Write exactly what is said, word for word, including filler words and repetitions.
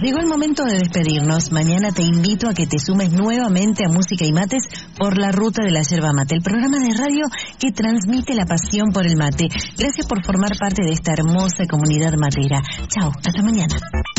Llegó el momento de despedirnos. Mañana te invito a que te sumes nuevamente a Música y Mates por la ruta de la yerba mate, el programa de radio que transmite la pasión por el mate. Gracias por formar parte de esta hermosa comunidad matera. Chao, hasta mañana.